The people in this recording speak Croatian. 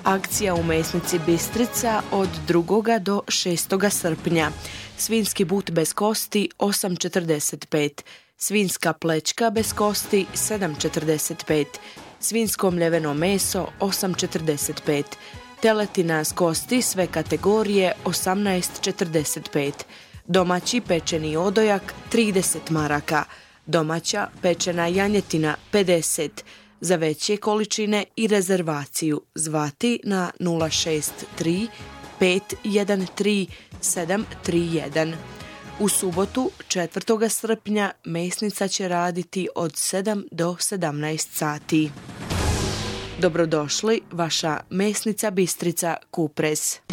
Akcija u mesnici Bistrica od 2. do 6. srpnja. Svinjski but bez kosti 8,45. Svinjska plećka bez kosti 7,45. Svinjsko mljeveno meso 8,45. Teletina s kosti sve kategorije 18,45. Domaći pečeni odojak 30 maraka. Domaća pečena janjetina 50. Za veće količine i rezervaciju zvati na 063 513 731. U subotu 4. srpnja mesnica će raditi od 7 do 17 sati. Dobrodošli, vaša mesnica Bistrica Kupres.